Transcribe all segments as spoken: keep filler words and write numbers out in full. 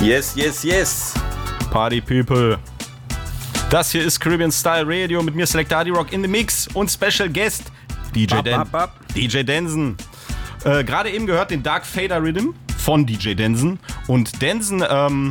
Yes, yes, yes. Party People. Das hier ist Caribbean Style Radio mit mir, Selector Adirock in the Mix und Special Guest D J, Dan- bap, bap. D J Denson. Äh, Gerade eben gehört den Dark Fader Rhythm von D J Denson. Und Denson, ähm,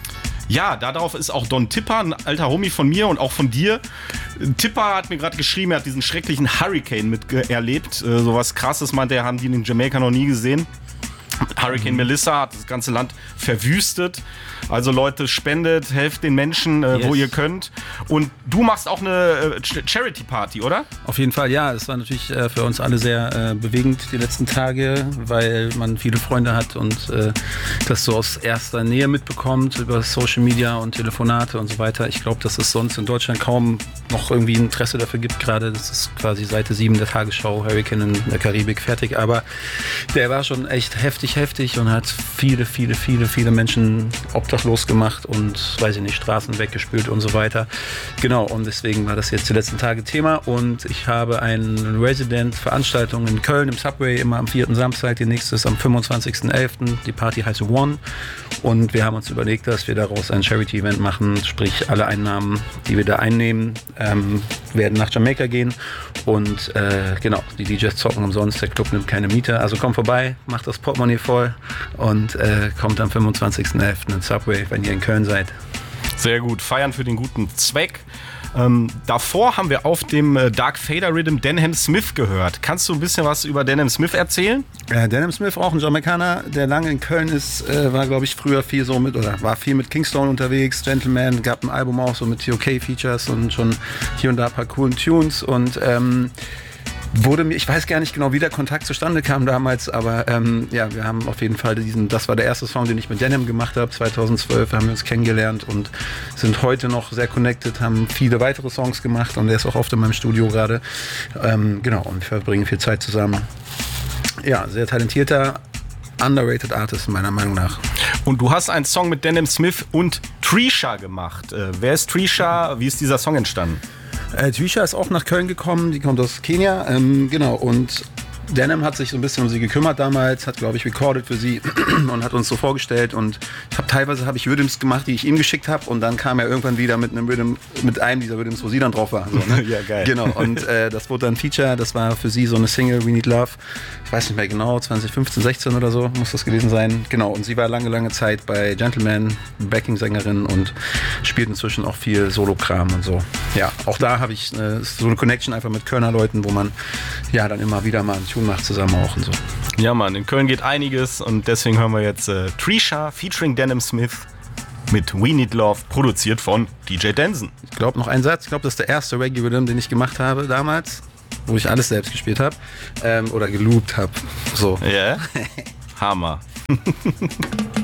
ja, darauf ist auch Don Tipper, ein alter Homie von mir und auch von dir. Tipper hat mir gerade geschrieben, er hat diesen schrecklichen Hurricane miterlebt. Äh, sowas Krasses, meinte er, haben die in Jamaika noch nie gesehen. Hurricane Melissa hat das ganze Land verwüstet. Also Leute, spendet, helft den Menschen, äh, yes. wo ihr könnt. Und du machst auch eine äh, Charity-Party, oder? Auf jeden Fall, ja. Es war natürlich äh, für uns alle sehr äh, bewegend die letzten Tage, weil man viele Freunde hat und äh, das so aus erster Nähe mitbekommt über Social Media und Telefonate und so weiter. Ich glaube, dass es sonst in Deutschland kaum noch irgendwie Interesse dafür gibt. Gerade das ist quasi Seite sieben der Tagesschau, Hurricane in der Karibik, fertig. Aber der war schon echt heftig, heftig und hat viele, viele, viele, viele Menschen obdachlos gemacht und, weiß ich nicht, Straßen weggespült und so weiter. Genau, und deswegen war das jetzt die letzten Tage Thema und ich habe eine Resident-Veranstaltung in Köln im Subway, immer am vierten Samstag, die nächste ist am fünfundzwanzigsten elften Die Party heißt One und wir haben uns überlegt, dass wir daraus ein Charity-Event machen, sprich alle Einnahmen, die wir da einnehmen, ähm, werden nach Jamaika gehen und äh, genau, die D Js zocken umsonst, der Club nimmt keine Miete, also kommt vorbei, macht das Portemonnaie voll und äh, kommt am fünfundzwanzigsten elften ins Subway, wenn ihr in Köln seid. Sehr gut, feiern für den guten Zweck. Ähm, davor haben wir auf dem äh, Dark Fader Rhythm Denham Smith gehört. Kannst du ein bisschen was über Denham Smith erzählen? Äh, Denham Smith, auch ein Jamaikaner, der lange in Köln ist, äh, war glaube ich früher viel so mit, oder war viel mit Kingston unterwegs, Gentleman, gab ein Album auch so mit T O K-Features und schon hier und da ein paar coolen Tunes und ähm, wurde mir, ich weiß gar nicht genau, wie der Kontakt zustande kam damals, aber ähm, ja, wir haben auf jeden Fall diesen, das war der erste Song, den ich mit Denham gemacht habe, zweitausendzwölf haben wir uns kennengelernt und sind heute noch sehr connected, haben viele weitere Songs gemacht und der ist auch oft in meinem Studio gerade. Ähm, genau, und wir verbringen viel Zeit zusammen. Ja, sehr talentierter, underrated Artist meiner Meinung nach. Und du hast einen Song mit Denham Smith und Trisha gemacht. Äh, wer ist Trisha? Wie ist dieser Song entstanden? Äh, Trisha ist auch nach Köln gekommen, die kommt aus Kenia, ähm, genau, und Denham hat sich so ein bisschen um sie gekümmert damals, hat, glaube ich, recorded für sie und hat uns so vorgestellt und ich habe teilweise habe ich Rhythms gemacht, die ich ihm geschickt habe und dann kam er irgendwann wieder mit einem Rhythm, mit einem dieser Rhythms, wo sie dann drauf war. So, ne? Ja, geil. Genau, und äh, das wurde dann ein Feature, das war für sie so eine Single, We Need Love, ich weiß nicht mehr genau, zwanzig fünfzehn, sechzehn oder so muss das gewesen sein, genau, und sie war lange, lange Zeit bei Gentleman, Backing-Sängerin und spielt inzwischen auch viel Solo-Kram und so. Ja, auch da habe ich äh, so eine Connection einfach mit Kölner Leuten, wo man ja dann immer wieder mal einen Tune macht zusammen auch und so. Ja, Mann, in Köln geht einiges und deswegen hören wir jetzt äh, Trisha featuring Denham Smith mit We Need Love, produziert von D J Denson. Ich glaube noch einen Satz, ich glaube, das ist der erste Reggae-Rhythm, den ich gemacht habe damals, wo ich alles selbst gespielt habe ähm, oder geloopt habe. So. Ja, yeah. Hammer.